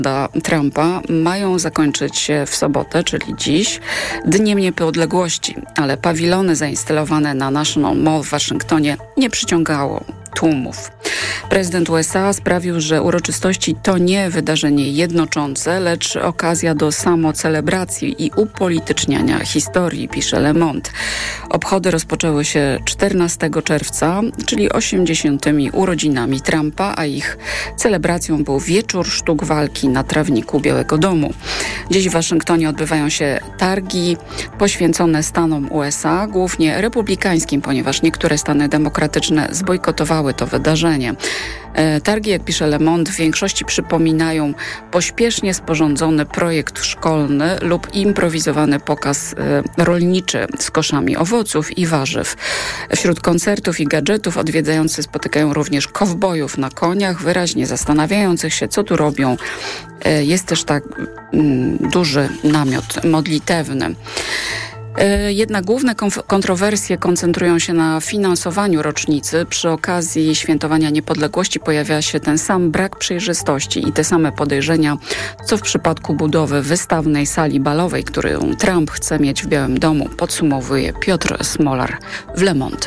Trumpa mają zakończyć się w sobotę, czyli dziś, Dniem Niepodległości, ale pawilony zainstalowane na National Mall w Waszyngtonie nie przyciągało tłumów. Prezydent USA sprawił, że uroczystości to nie wydarzenie jednoczące, lecz okazja do samocelebracji i upolityczniania historii, pisze Le Monde. Obchody rozpoczęły się 14 czerwca, czyli 80. urodzinami Trumpa, a ich celebracją był wieczór sztuk walki na trawniku Białego Domu. Dziś w Waszyngtonie odbywają się targi poświęcone stanom USA, głównie republikańskim, ponieważ niektóre stany demokratyczne zbojkotowały to wydarzenie. Targi, jak pisze Le Monde, w większości przypominają pośpiesznie sporządzony projekt szkolny lub improwizowany pokaz rolniczy z koszami owoców i warzyw. Wśród koncertów i gadżetów odwiedzający spotykają również kowbojów na koniach, wyraźnie zastanawiających się, co tu robią. Jest też tak duży namiot modlitewny. Jednak główne kontrowersje koncentrują się na finansowaniu rocznicy. Przy okazji świętowania niepodległości pojawia się ten sam brak przejrzystości i te same podejrzenia, co w przypadku budowy wystawnej sali balowej, którą Trump chce mieć w Białym Domu, podsumowuje Piotr Smolar w Le Monde.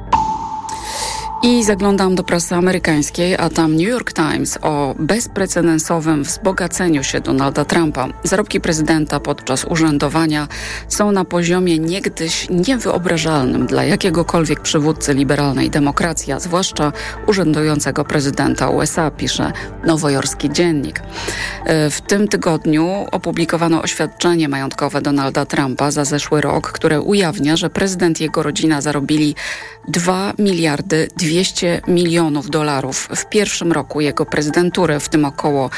I zaglądam do prasy amerykańskiej, a tam New York Times o bezprecedensowym wzbogaceniu się Donalda Trumpa. Zarobki prezydenta podczas urzędowania są na poziomie niegdyś niewyobrażalnym dla jakiegokolwiek przywódcy liberalnej demokracji, a zwłaszcza urzędującego prezydenta USA, pisze nowojorski dziennik. W tym tygodniu opublikowano oświadczenie majątkowe Donalda Trumpa za zeszły rok, które ujawnia, że prezydent i jego rodzina zarobili 2 miliardy 200 milionów dolarów w pierwszym roku jego prezydentury, w tym około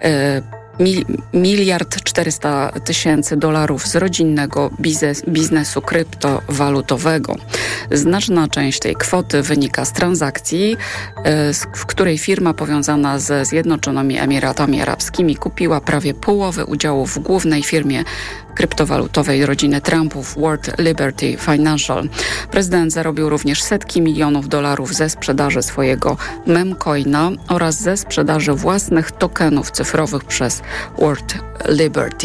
1,4 miliarda dolarów z rodzinnego biznesu kryptowalutowego. Znaczna część tej kwoty wynika z transakcji, w której firma powiązana ze Zjednoczonymi Emiratami Arabskimi kupiła prawie połowę udziałów w głównej firmie kryptowalutowej rodziny Trumpów, World Liberty Financial. Prezydent zarobił również setki milionów dolarów ze sprzedaży swojego memcoina oraz ze sprzedaży własnych tokenów cyfrowych przez World Liberty.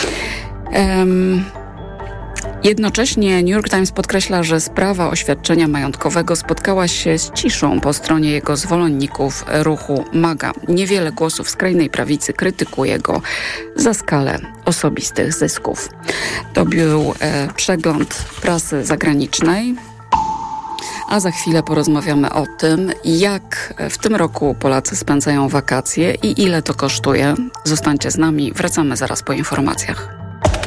Jednocześnie New York Times podkreśla, że sprawa oświadczenia majątkowego spotkała się z ciszą po stronie jego zwolenników ruchu MAGA. Niewiele głosów skrajnej prawicy krytykuje go za skalę osobistych zysków. To był przegląd prasy zagranicznej. A za chwilę porozmawiamy o tym, jak w tym roku Polacy spędzają wakacje i ile to kosztuje. Zostańcie z nami, wracamy zaraz po informacjach.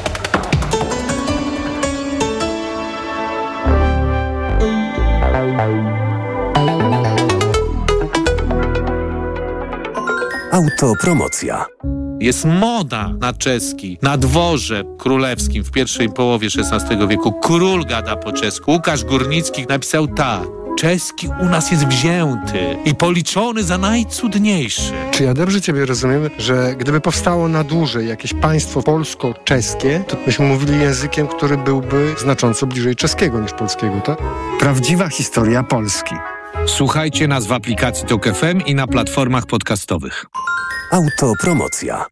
Autopromocja. Jest moda na czeski. Na dworze królewskim w pierwszej połowie XVI wieku król gada po czesku. Łukasz Górnicki napisał tak. Czeski u nas jest wzięty i policzony za najcudniejszy. Czy ja dobrze ciebie rozumiem, że gdyby powstało na dłużej jakieś państwo polsko-czeskie, to byśmy mówili językiem, który byłby znacząco bliżej czeskiego niż polskiego, tak? Prawdziwa historia Polski. Słuchajcie nas w aplikacji TOK FM i na platformach podcastowych. Autopromocja.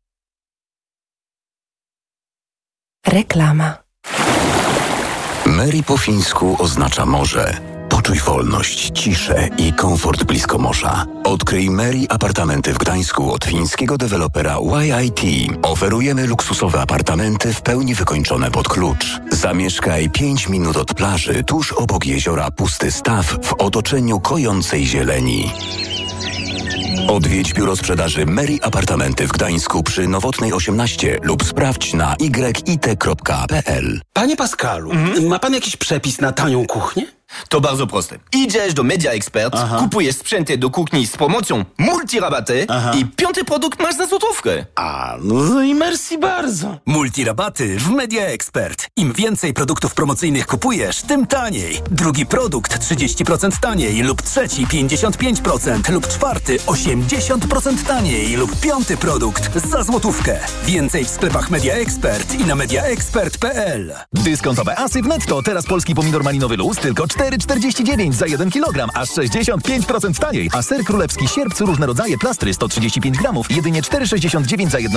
Reklama. Mary po fińsku oznacza morze. Poczuj wolność, ciszę i komfort blisko morza. Odkryj Mary apartamenty w Gdańsku od fińskiego dewelopera YIT. Oferujemy luksusowe apartamenty w pełni wykończone pod klucz. Zamieszkaj 5 minut od plaży, tuż obok jeziora Pusty Staw w otoczeniu kojącej zieleni. Odwiedź biuro sprzedaży Mary Apartamenty w Gdańsku przy Nowotnej 18 lub sprawdź na yit.pl. Panie Pascalu, ma pan jakiś przepis na tanią kuchnię? To bardzo proste. Idziesz do Media Expert, kupujesz sprzęty do kuchni z promocją multirabaty i 5. produkt masz za złotówkę. No i merci bardzo. Multirabaty w Media Expert. Im więcej produktów promocyjnych kupujesz, tym taniej. Drugi produkt 30% taniej lub trzeci 55% lub czwarty 80% taniej lub 5. produkt za złotówkę. Więcej w sklepach Media Expert i na mediaexpert.pl. Dyskontowe asy w netto. Teraz polski pomidor malinowy luz tylko 4,49 za 1 kg, aż 65% taniej. A ser królewski Sierpcu różne rodzaje plastry 135 gramów, jedynie 4,69 za 1